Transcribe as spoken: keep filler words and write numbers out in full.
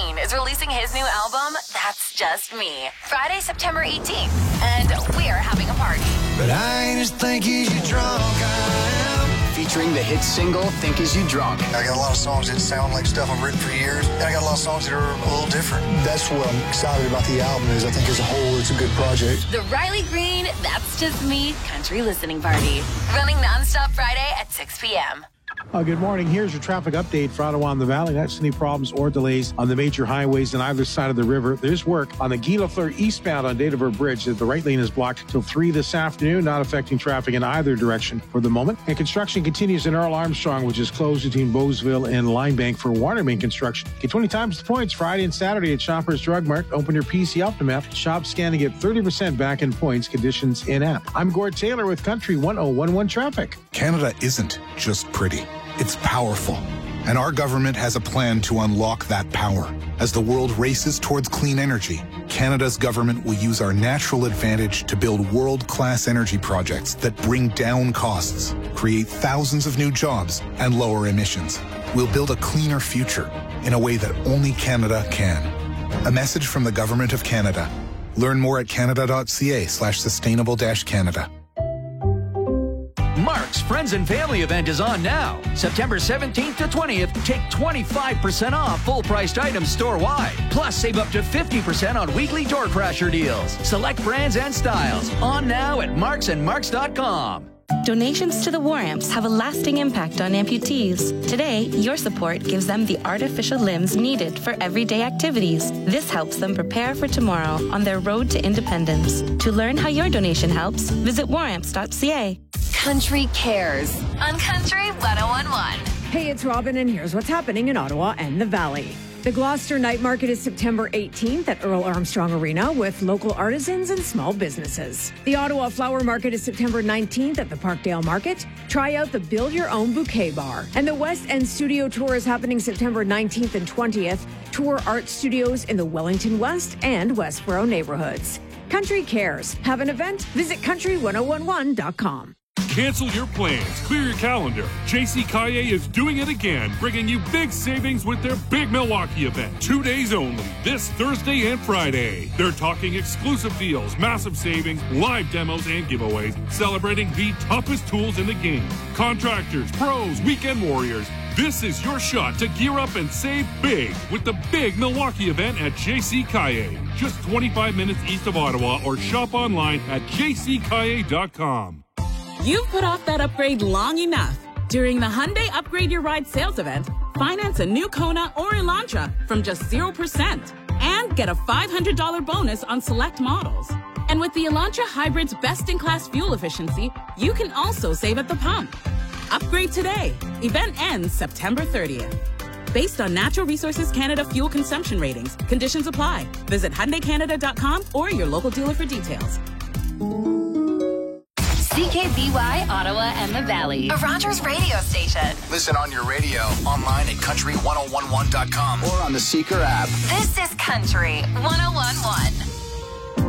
Green is releasing his new album, That's Just Me, Friday, September eighteenth. And we're having a party. But I ain't as think as you drunk I am. Featuring the hit single, Think As You Drunk. I got a lot of songs that sound like stuff I've written for years. And I got a lot of songs that are a little different. That's what I'm excited about the album is I think as a whole it's a good project. The Riley Green, That's Just Me Country Listening Party. Running nonstop Friday at six p.m. Uh, good morning. Here's your traffic update for Ottawa and the Valley. Not any problems or delays on the major highways on either side of the river. There's work on the Guy Lafleur eastbound on Dataford Bridge. The right lane is blocked till three this afternoon, not affecting traffic in either direction for the moment. And construction continues in Earl Armstrong, which is closed between Bowesville and Linebank for water main construction. Get twenty times the points Friday and Saturday at Shoppers Drug Mart. Open your P C Optimat. Shop scanning at thirty percent back in points. Conditions in app. I'm Gord Taylor with Country one oh one one Traffic. Canada isn't just pretty. It's powerful. And our government has a plan to unlock that power. As the world races towards clean energy, Canada's government will use our natural advantage to build world-class energy projects that bring down costs, create thousands of new jobs, and lower emissions. We'll build a cleaner future in a way that only Canada can. A message from the Government of Canada. Learn more at canada.ca slash sustainable dash Canada. Mark's Friends and Family event is on now. September seventeenth to twentieth, take twenty-five percent off full-priced items store-wide. Plus, save up to fifty percent on weekly door crasher deals. Select brands and styles. On now at marks and marks dot com. Donations to the War Amps have a lasting impact on amputees. Today, your support gives them the artificial limbs needed for everyday activities. This helps them prepare for tomorrow on their road to independence. To learn how your donation helps, visit war amps dot c a. Country Cares on Country one oh one one. Hey, it's Robin, and here's what's happening in Ottawa and the Valley. The Gloucester Night Market is September eighteenth at Earl Armstrong Arena with local artisans and small businesses. The Ottawa Flower Market is September nineteenth at the Parkdale Market. Try out the Build Your Own Bouquet Bar. And the West End Studio Tour is happening September nineteenth and twentieth. Tour art studios in the Wellington West and Westboro neighborhoods. Country Cares. Have an event? Visit country one oh one one dot com. Cancel your plans. Clear your calendar. J C Kaye is doing it again, bringing you big savings with their Big Milwaukee event. Two days only, this Thursday and Friday. They're talking exclusive deals, massive savings, live demos, and giveaways, celebrating the toughest tools in the game. Contractors, pros, weekend warriors. This is your shot to gear up and save big with the Big Milwaukee event at J C Kaye. Just twenty-five minutes east of Ottawa, or shop online at j c kaye dot com. You've put off that upgrade long enough. During the Hyundai Upgrade Your Ride sales event, finance a new Kona or Elantra from just zero percent and get a five hundred dollars bonus on select models. And with the Elantra Hybrid's best-in-class fuel efficiency, you can also save at the pump. Upgrade today. Event ends September thirtieth. Based on Natural Resources Canada fuel consumption ratings, conditions apply. Visit hyundai canada dot com or your local dealer for details. C K B Y, Ottawa and the Valley. A Rogers radio station. Listen on your radio, online at country ten eleven dot com, or on the Seeker app. This is Country one oh one one.